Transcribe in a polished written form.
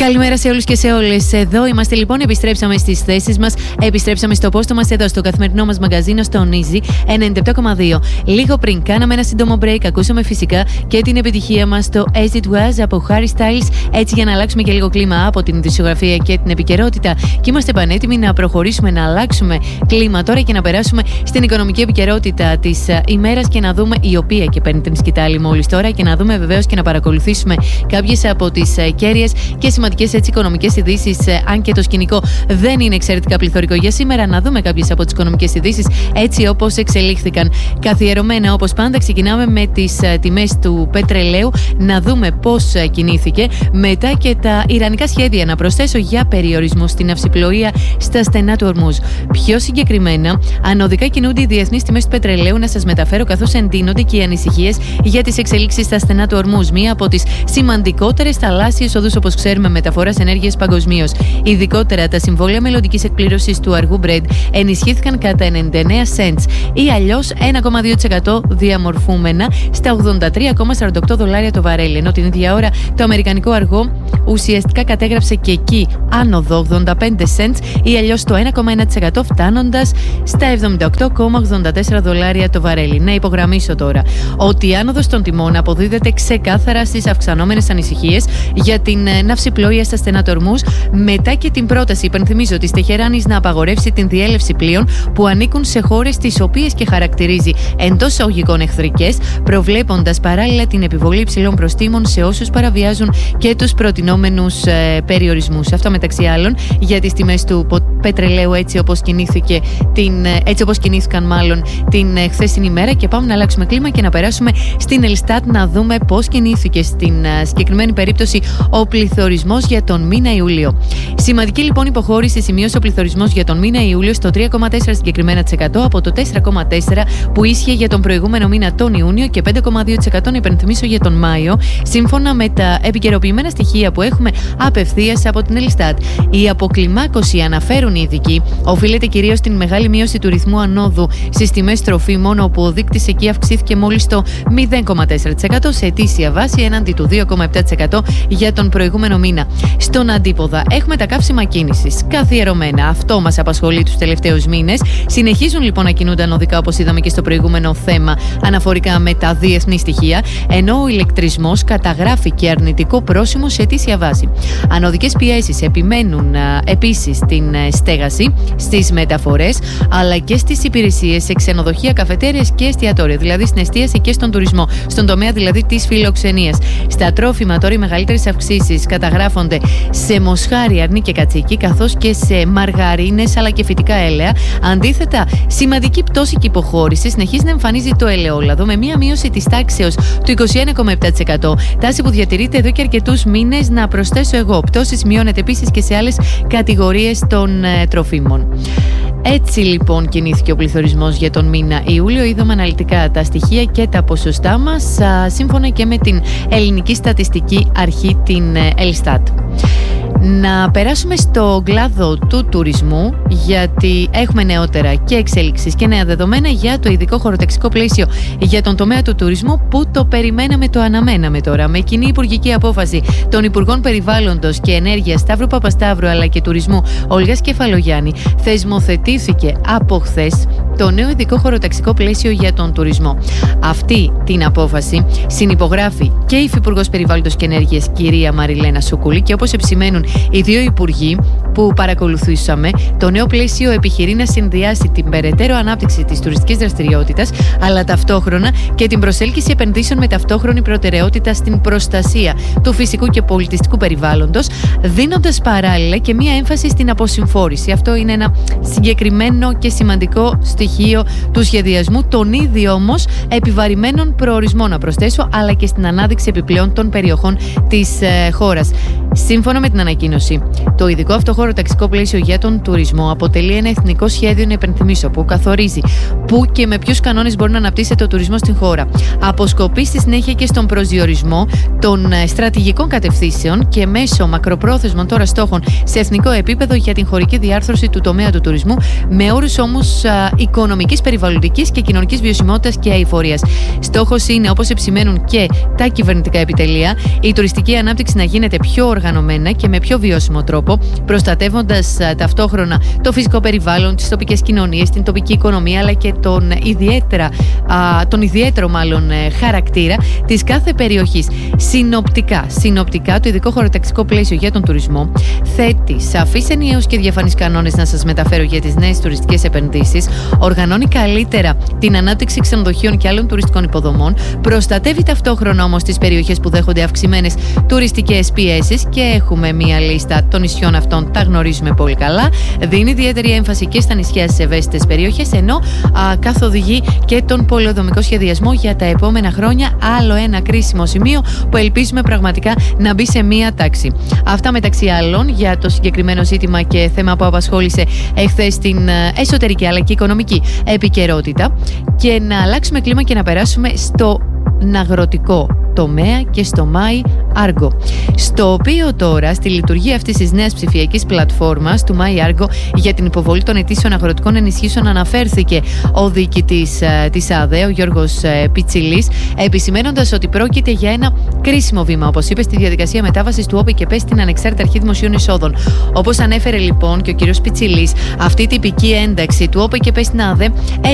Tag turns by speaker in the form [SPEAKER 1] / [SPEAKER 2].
[SPEAKER 1] Καλημέρα σε όλους και σε όλες. Εδώ είμαστε λοιπόν, επιστρέψαμε στις θέσεις μας, επιστρέψαμε στο πόστο μας εδώ στο καθημερινό μας μαγαζίνο στο Easy 97,2. Λίγο πριν κάναμε ένα σύντομο break, ακούσαμε φυσικά και την επιτυχία μας στο As It Was από Harry Styles, έτσι για να αλλάξουμε και λίγο κλίμα από την ειδησιογραφία και την επικαιρότητα. Και είμαστε πανέτοιμοι να προχωρήσουμε, να αλλάξουμε κλίμα τώρα και να περάσουμε στην οικονομική επικαιρότητα της ημέρας και να δούμε, η οποία και παίρνει την σκητάλη μόλις τώρα, και να δούμε βεβαίως και να παρακολουθήσουμε κάποιες από τις κέρυες και σημαντικές οικονομικές ειδήσεις, αν και το σκηνικό δεν είναι εξαιρετικά πληθωρικό για σήμερα. Να δούμε κάποιες από τις οικονομικές ειδήσεις έτσι όπως εξελίχθηκαν. Καθιερωμένα όπως πάντα, ξεκινάμε με τις τιμές του πετρελαίου, να δούμε πώς κινήθηκε. Μετά και τα ιρανικά σχέδια, να προσθέσω, για περιορισμό στην ναυσιπλοεία στα στενά του Ορμούζ. Πιο συγκεκριμένα, ανωδικά κινούνται οι διεθνείς τιμές του πετρελαίου, να σας μεταφέρω, καθώς εντείνονται και οι ανησυχίες για τις εξελίξεις στα στενά του Ορμούζ, μία από τις σημαντικότερες θαλάσσιες οδούς, όπως ξέρουμε, μεταφοράς ενέργειας παγκοσμίως. Ειδικότερα, τα συμβόλαια μελλοντικής εκπλήρωσης του αργού Brent ενισχύθηκαν κατά 99 cents ή αλλιώς 1,2% διαμορφούμενα στα $83,48 το βαρέλι. Ενώ την ίδια ώρα το αμερικανικό αργό ουσιαστικά κατέγραψε και εκεί άνοδο 85 cents ή αλλιώς το 1,1%, φτάνοντας στα $78,84 το βαρέλι. Να υπογραμμίσω τώρα ότι η άνοδος των τιμών αποδίδεται ξεκάθαρα στις αυξανόμενες ανησυχίες για την ναυσιπλοεία στα στενά του Ορμούζ, μετά και την πρόταση, υπενθυμίζω, της Τεχεράνης να απαγορεύσει την διέλευση πλοίων που ανήκουν σε χώρες τις οποίες και χαρακτηρίζει εντός εισαγωγικών εχθρικές, προβλέποντας παράλληλα την επιβολή υψηλών προστίμων σε όσους παραβιάζουν και τους προτινόμενους περιορισμούς. Αυτό μεταξύ άλλων για τις τιμές του πετρελαίου, έτσι όπως κινήθηκαν μάλλον την χθεσινή ημέρα. Και πάμε να αλλάξουμε κλίμα και να περάσουμε στην Ελστάτ, να δούμε πώς κινήθηκε στην συγκεκριμένη περίπτωση ο πληθωρισμός για τον μήνα Ιούλιο. Σημαντική λοιπόν υποχώρηση σημείωσε ο πληθωρισμός για τον μήνα Ιούλιο στο 3,4% συγκεκριμένα από το 4,4% που ίσχυε για τον προηγούμενο μήνα τον Ιούνιο και 5,2% υπενθυμίσω για τον Μάιο, σύμφωνα με τα επικαιροποιημένα στοιχεία που έχουμε απευθείας από την Ελστάτ. Η αποκλιμάκωση, αναφέρουν οι ειδικοί, οφείλεται κυρίως στην μεγάλη μείωση του ρυθμού ανόδου στις τιμές τροφίμων, όπου ο δείκτης εκεί αυξήθηκε μόλις το 0,4% σε ετήσια βάση, έναντι του 2,7% για τον προηγούμενο μήνα. Στον αντίποδα έχουμε τα καύσιμα κίνησης καθιερωμένα. Αυτό μας απασχολεί τους τελευταίους μήνες. Συνεχίζουν λοιπόν να κινούνται ανωδικά, όπως είδαμε και στο προηγούμενο θέμα, αναφορικά με τα διεθνή στοιχεία, ενώ ο ηλεκτρισμός καταγράφει και αρνητικό πρόσημο σε ετήσια βάση. Ανωδικές πιέσεις επιμένουν επίσης στην στέγαση, στις μεταφορές, αλλά και στις υπηρεσίες σε ξενοδοχεία, καφετέριες και εστιατόρια, δηλαδή στην εστίαση και στον τουρισμό, στον τομέα δηλαδή της φιλοξενίας. Στα τρόφιμα τώρα οι μεγαλύτερες αυξήσεις καταγράφονται σε μοσχάρι, αρνί και κατσίκι, καθώς και σε μαργαρίνες αλλά και φυτικά έλαια. Αντίθετα, σημαντική πτώση και υποχώρηση συνεχίζει να εμφανίζει το ελαιόλαδο, με μία μείωση της τάξεως του 21,7%. Τάση που διατηρείται εδώ και αρκετούς μήνες, να προσθέσω εγώ. Πτώση σημειώνεται επίσης και σε άλλες κατηγορίες των τροφίμων. Έτσι λοιπόν κινήθηκε ο πληθωρισμός για τον μήνα Ιούλιο. Είδαμε αναλυτικά τα στοιχεία και τα ποσοστά μας, σύμφωνα και με την ελληνική στατιστική αρχή, την Ελστάτ. Να περάσουμε στο κλάδο του τουρισμού, γιατί έχουμε νεότερα και εξέλιξεις και νέα δεδομένα για το ειδικό χωροταξικό πλαίσιο για τον τομέα του τουρισμού, που το περιμέναμε, το αναμέναμε τώρα. Με κοινή υπουργική απόφαση των Υπουργών Περιβάλλοντος και Ενέργειας Σταύρου Παπασταύρου αλλά και Τουρισμού Όλγας Κεφαλογιάννη, θεσμοθετήθηκε από χθες το νέο ειδικό χωροταξικό πλαίσιο για τον τουρισμό. Αυτή την απόφαση συνυπογράφει και η Υφυπουργός Περιβάλλοντος και Ενέργειας κυρία Μαριλένα Σούκουλη, και όπως επισημαίνουν οι δύο υπουργοί που παρακολουθήσαμε, το νέο πλαίσιο επιχειρεί να συνδυάσει την περαιτέρω ανάπτυξη της τουριστικής δραστηριότητας, αλλά ταυτόχρονα και την προσέλκυση επενδύσεων με ταυτόχρονη προτεραιότητα στην προστασία του φυσικού και πολιτιστικού περιβάλλοντος, δίνοντας παράλληλα και μία έμφαση στην αποσυμφόρηση. Αυτό είναι ένα συγκεκριμένο και σημαντικό στοιχείο του σχεδιασμού, των ήδη όμως επιβαρημένων προορισμών, να προσθέσω, αλλά και στην ανάδειξη επιπλέον των περιοχών της χώρας. Σύμφωνα με την ανακοίνωση, το ειδικό αυτό χωροταξικό πλαίσιο για τον τουρισμό αποτελεί ένα εθνικό σχέδιο, να υπενθυμίσω, που καθορίζει πού και με ποιους κανόνες μπορεί να αναπτύσσεται ο τουρισμός στην χώρα. Αποσκοπεί στη συνέχεια και στον προσδιορισμό των στρατηγικών κατευθύνσεων και μέσω μακροπρόθεσμων τώρα στόχων σε εθνικό επίπεδο για την χωρική διάρθρωση του τομέα του τουρισμού, με όρους όμως οικονομικής, περιβαλλοντικής και κοινωνικής βιωσιμότητας και αειφορίας. Στόχος είναι, όπως επισημαίνουν και τα κυβερνητικά επιτελεία, η τουριστική ανάπτυξη να γίνεται πιο οργανωμένα και με πιο βιώσιμο τρόπο, προστατεύοντας ταυτόχρονα το φυσικό περιβάλλον, τις τοπικές κοινωνίες, την τοπική οικονομία, αλλά και τον ιδιαίτερο χαρακτήρα της κάθε περιοχής. Συνοπτικά, το ειδικό χωροταξικό πλαίσιο για τον τουρισμό θέτει σαφείς, ενιαίους και διαφανείς κανόνες να σας μεταφέρω για τις νέες τουριστικές επενδύσεις, οργανώνει καλύτερα την ανάπτυξη ξενοδοχείων και άλλων τουριστικών υποδομών, προστατεύει ταυτόχρονα όμως τις περιοχές που δέχονται αυξημένες τουριστικές πιέσεις και έχουμε μία λίστα των νησιών αυτών, τα γνωρίζουμε πολύ καλά. Δίνει ιδιαίτερη έμφαση και στα νησιά στις ευαίσθητες περιοχές, ενώ καθοδηγεί και τον πολεοδομικό σχεδιασμό για τα επόμενα χρόνια. Άλλο ένα κρίσιμο σημείο που ελπίζουμε πραγματικά να μπει σε μία τάξη. Αυτά μεταξύ άλλων για το συγκεκριμένο ζήτημα και θέμα που απασχόλησε εχθές την εσωτερική αλλά και οικονομική επικαιρότητα. Και να αλλάξουμε κλίμα και να περάσουμε στο αγροτικό τομέα και στο MyArgo, στο οποίο τώρα στη λειτουργία αυτής της νέας ψηφιακής πλατφόρμας του MyArgo για την υποβολή των αιτήσεων αγροτικών ενισχύσεων αναφέρθηκε ο διοικητής της ΑΔΕ, ο Γιώργος Πιτσιλής, επισημένοντας ότι πρόκειται για ένα κρίσιμο βήμα, όπως είπε, στη διαδικασία μετάβασης του ΟΠΕΚΕΠ στην Ανεξάρτητη Αρχή Δημοσίων Εισόδων. Όπως ανέφερε λοιπόν και ο κ. Πιτσιλής, αυτή η τυπική ένταξη του ΟΠΕΚΕΠ στην ΑΔΕ